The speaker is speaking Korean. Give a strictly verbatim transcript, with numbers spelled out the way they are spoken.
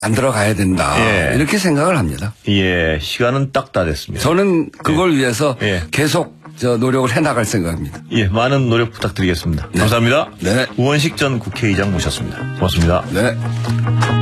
안 들어가야 된다. 예. 이렇게 생각을 합니다. 예, 시간은 딱 다 됐습니다. 저는 그걸 예. 위해서 예. 계속 저 노력을 해나갈 생각입니다. 예, 많은 노력 부탁드리겠습니다. 네. 감사합니다. 네. 우원식 전 국회의장 모셨습니다. 고맙습니다. 네.